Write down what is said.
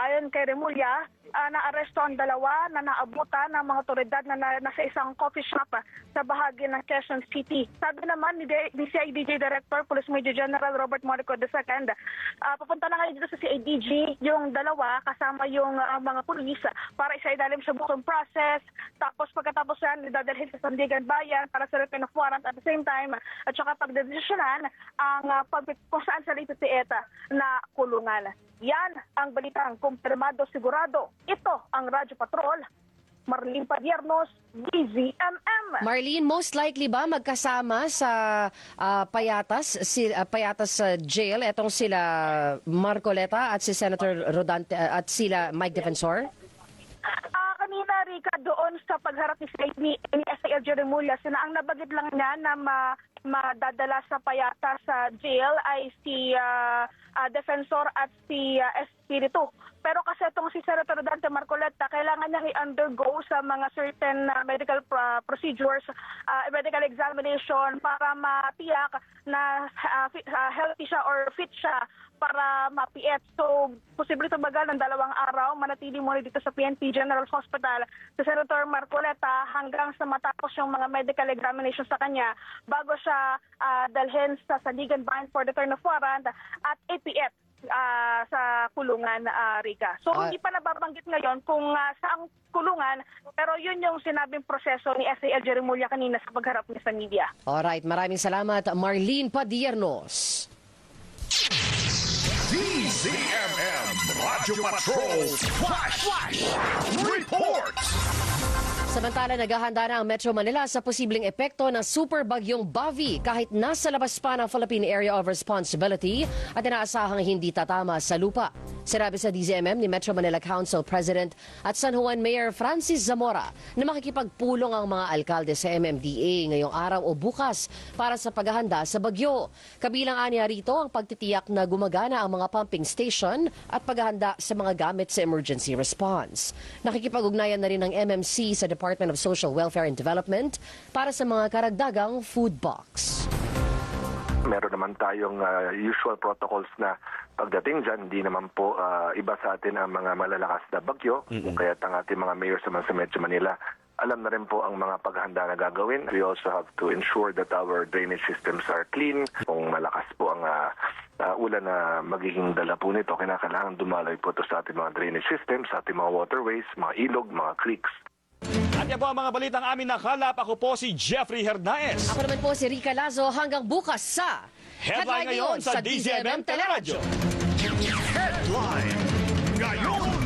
ayon kay Remulla, naaresto ang dalawa na naabutan ng mga otoridad na nasa isang coffee shop sa bahagi ng Quezon City. Sabi naman ni CIDG Director Police Major General Robert Morico II, papunta na ngayon dito sa CIDG yung dalawa kasama yung mga pulis para isailalim sa booking process. Tapos pagkatapos yan, idadalhin sa Sandigan Bayan para sa return of warrant at the same time at saka pagdedesisyonan ang kung saan sa Leyte Tieta na kulungan. Yan ang balitang kumpirmado sigurado. Ito ang Radyo Patrol. Marlene Padiernos, DZMM. Marlene, most likely ba magkasama sa Payatas jail etong sila Marcoleta at si Senator Rodante at sila Mike Defensor? Kanina, Rika, doon sa pagharap ni SALJ Remulla, ang nabagit lang niya na madadala sa Payatas sa jail ay si Defensor at si Espiritu. Pero kasi itong si Senator Rodante Marcoleta, kailangan niya i-undergo sa mga certain medical procedures, medical examination para matiyak na healthy siya or fit siya para mapiet. So, posible tumagal ng 2 araw, manatili muna dito sa PNP General Hospital sa Senator Marcoleta hanggang sa matapos yung mga medical examination sa kanya bago siya dalhin sa Sandigan Bayan for return of warrant at APF sa kulungan, Rika. So, hindi pa nababanggit ngayon kung saang kulungan, pero yun yung sinabing proseso ni SALJ Remulla kanina sa pagharap niya sa media. Alright, maraming salamat, Marlene Padiernos. DZMM Radyo Patrol Flash Report. Samantala, naghahanda na ang Metro Manila sa posibleng epekto ng super bagyong Bavi kahit nasa labas pa ng Philippine Area of Responsibility at inaasahang hindi tatama sa lupa. Sinabi sa DZMM ni Metro Manila Council President at San Juan Mayor Francis Zamora na makikipagpulong ang mga alkalde sa MMDA ngayong araw o bukas para sa paghahanda sa bagyo. Kabilang aniya rito ang pagtitiyak na gumagana ang mga pumping station at paghahanda sa mga gamit sa emergency response. Nakikipag-ugnayan na rin ng MMC sa Department of Social Welfare and Development para sa mga karagdagang food box. Meron naman tayong usual protocols na pagdating dyan, hindi naman po iba sa atin ang mga malalakas na bagyo. Kaya ang ating mga mayor sa Metro Manila, alam na rin po ang mga paghahanda na gagawin. We also have to ensure that our drainage systems are clean. Kung malakas po ang ulan na magiging dala po nito, kailangan dumaloy po ito sa ating mga drainage systems, sa ating mga waterways, mga ilog, mga creeks. At yan po ang mga balitang amin nakalap. Ako po si Jeffrey Hernaez. Ako naman po si Rica Lazo hanggang bukas sa Headline ngayon sa DZMM Teleradyo. Headline